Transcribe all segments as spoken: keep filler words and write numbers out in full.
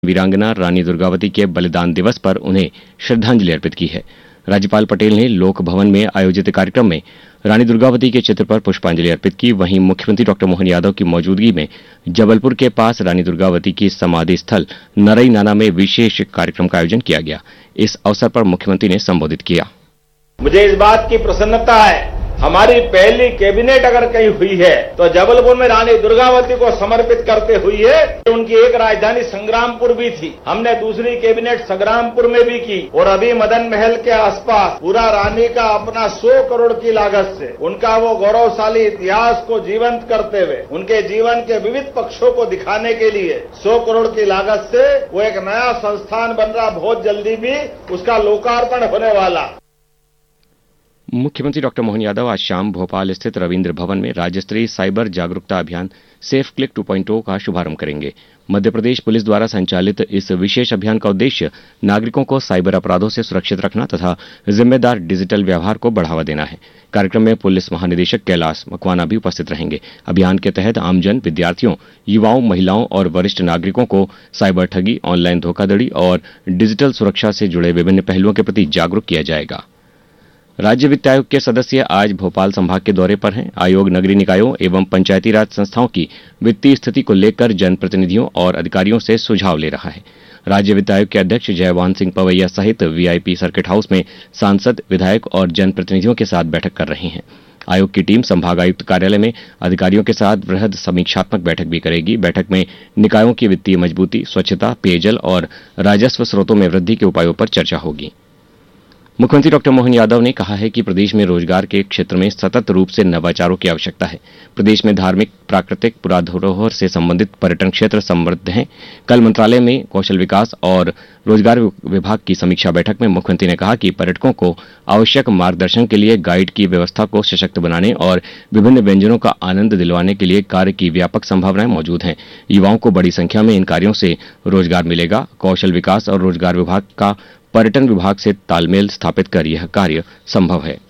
वीरांगना रानी दुर्गावती के बलिदान दिवस पर उन्हें श्रद्धांजलि अर्पित की है। राज्यपाल पटेल ने लोक भवन में आयोजित कार्यक्रम में रानी दुर्गावती के चित्र पर पुष्पांजलि अर्पित की। वहीं मुख्यमंत्री डॉक्टर मोहन यादव की मौजूदगी में जबलपुर के पास रानी दुर्गावती की समाधि स्थल नरई नाना में विशेष कार्यक्रम का आयोजन किया गया। इस अवसर पर मुख्यमंत्री ने संबोधित किया। मुझे इस बात की प्रसन्नता है, हमारी पहली कैबिनेट अगर कहीं हुई है तो जबलपुर में रानी दुर्गावती को समर्पित करते हुई है। उनकी एक राजधानी संग्रामपुर भी थी, हमने दूसरी कैबिनेट संग्रामपुर में भी की और अभी मदन महल के आसपास पूरा रानी का अपना सौ करोड़ की लागत से उनका वो गौरवशाली इतिहास को जीवंत करते हुए उनके जीवन के विविध पक्षों को दिखाने के लिए सौ करोड़ की लागत से वो एक नया संस्थान बन रहा, बहुत जल्दी भी उसका लोकार्पण होने वाला। मुख्यमंत्री डॉक्टर मोहन यादव आज शाम भोपाल स्थित रविंद्र भवन में राज्य स्तरीय साइबर जागरूकता अभियान सेफ क्लिक टू पॉइंट ओ का शुभारंभ करेंगे। मध्य प्रदेश पुलिस द्वारा संचालित इस विशेष अभियान का उद्देश्य नागरिकों को साइबर अपराधों से सुरक्षित रखना तथा जिम्मेदार डिजिटल व्यवहार को बढ़ावा देना है। कार्यक्रम में पुलिस महानिदेशक कैलाश मकवाना भी उपस्थित रहेंगे। अभियान के तहत आमजन, विद्यार्थियों, युवाओं, महिलाओं और वरिष्ठ नागरिकों को साइबर ठगी, ऑनलाइन धोखाधड़ी और डिजिटल सुरक्षा से जुड़े विभिन्न पहलुओं के प्रति जागरूक किया जाएगा। राज्य वित्त आयोग के सदस्य आज भोपाल संभाग के दौरे पर हैं। आयोग नगरीय निकायों एवं पंचायती राज संस्थाओं की वित्तीय स्थिति को लेकर जनप्रतिनिधियों और अधिकारियों से सुझाव ले रहा है। राज्य वित्त आयोग के अध्यक्ष जयवान सिंह पवैया सहित वीआईपी सर्किट हाउस में सांसद, विधायक और जनप्रतिनिधियों के साथ बैठक कर रहे हैं। आयोग की टीम संभागायुक्त कार्यालय में अधिकारियों के साथ वृहद समीक्षात्मक बैठक भी करेगी। बैठक में निकायों की वित्तीय मजबूती, स्वच्छता, पेयजल और राजस्व स्रोतों में वृद्धि के उपायों पर चर्चा होगी। मुख्यमंत्री डॉक्टर मोहन यादव ने कहा है कि प्रदेश में रोजगार के क्षेत्र में सतत रूप से नवाचारों की आवश्यकता है। प्रदेश में धार्मिक, प्राकृतिक, पुराधरोहर से संबंधित पर्यटन क्षेत्र समृद्ध हैं। कल मंत्रालय में कौशल विकास और रोजगार विभाग की समीक्षा बैठक में मुख्यमंत्री ने कहा कि पर्यटकों को आवश्यक मार्गदर्शन के लिए गाइड की व्यवस्था को सशक्त बनाने और विभिन्न व्यंजनों का आनंद दिलवाने के लिए कार्य की व्यापक संभावनाएं मौजूद हैं। युवाओं को बड़ी संख्या में इन कार्यों से रोजगार मिलेगा। कौशल विकास और रोजगार विभाग का पर्यटन विभाग से तालमेल स्थापित कर यह कार्य संभव है।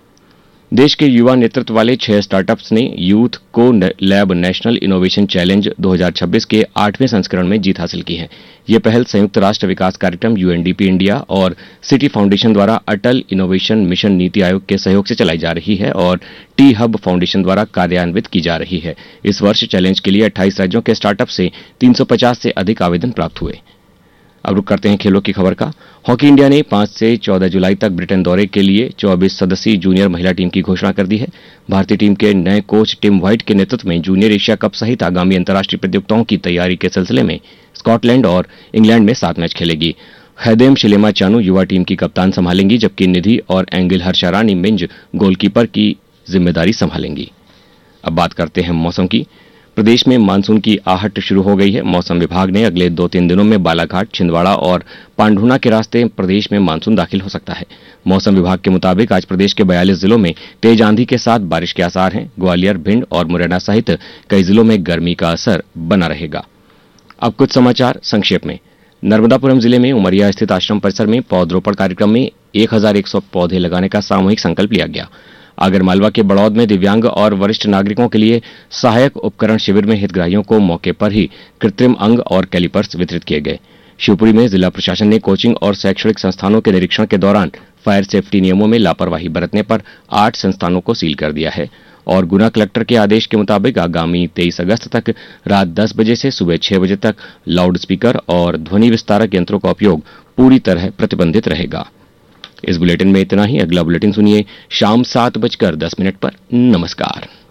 देश के युवा नेतृत्व वाले छह स्टार्टअप्स ने यूथ को लैब नेशनल इनोवेशन चैलेंज दो हज़ार छब्बीस के आठवें संस्करण में जीत हासिल की है। यह पहल संयुक्त राष्ट्र विकास कार्यक्रम यूएनडीपी इंडिया और सिटी फाउंडेशन द्वारा अटल इनोवेशन मिशन नीति आयोग के सहयोग से चलाई जा रही है और टी हब फाउंडेशन द्वारा कार्यान्वित की जा रही है। इस वर्ष चैलेंज के लिए अट्ठाईस राज्यों के स्टार्टअप से तीन सौ पचास से अधिक आवेदन प्राप्त हुए। अब रुक करते हैं खेलों की खबर का। हॉकी इंडिया ने पांच से चौदह जुलाई तक ब्रिटेन दौरे के लिए चौबीस सदस्यीय जूनियर महिला टीम की घोषणा कर दी है। भारतीय टीम के नए कोच टिम व्हाइट के नेतृत्व में जूनियर एशिया कप सहित आगामी अंतर्राष्ट्रीय प्रतियोगिताओं की तैयारी के सिलसिले में स्कॉटलैंड और इंग्लैंड में सात मैच खेलेगी। हैदेम शिलेमा चानू युवा टीम की कप्तान संभालेंगी, जबकि निधि और एंगिल हर्षारानी मिंज गोलकीपर की जिम्मेदारी संभालेंगी। अब बात करते हैं मौसम की। प्रदेश में मानसून की आहट शुरू हो गई है। मौसम विभाग ने अगले दो तीन दिनों में बालाघाट, छिंदवाड़ा और पांढुना के रास्ते प्रदेश में मानसून दाखिल हो सकता है। मौसम विभाग के मुताबिक आज प्रदेश के बयालीस जिलों में तेज आंधी के साथ बारिश के आसार हैं। ग्वालियर, भिंड और मुरैना सहित कई जिलों में गर्मी का असर बना रहेगा। अब कुछ समाचार संक्षेप में। नर्मदापुरम जिले में उमरिया स्थित आश्रम परिसर में पौधरोपण कार्यक्रम में एक हजार एक सौ पौधे लगाने का सामूहिक संकल्प लिया गया। आगरमालवा के बड़ौद में दिव्यांग और वरिष्ठ नागरिकों के लिए सहायक उपकरण शिविर में हितग्राहियों को मौके पर ही कृत्रिम अंग और कैलिपर्स वितरित किए गए। शिवपुरी में जिला प्रशासन ने कोचिंग और शैक्षणिक संस्थानों के निरीक्षण के दौरान फायर सेफ्टी नियमों में लापरवाही बरतने पर आठ संस्थानों को सील कर दिया है। और गुना कलेक्टर के आदेश के मुताबिक आगामी तेईस अगस्त तक रात दस बजे से सुबह छह बजे तक लाउड स्पीकर और ध्वनि विस्तारक यंत्रों का उपयोग पूरी तरह प्रतिबंधित रहेगा। इस बुलेटिन में इतना ही। अगला बुलेटिन सुनिए शाम सात बजकर दस मिनट पर। नमस्कार।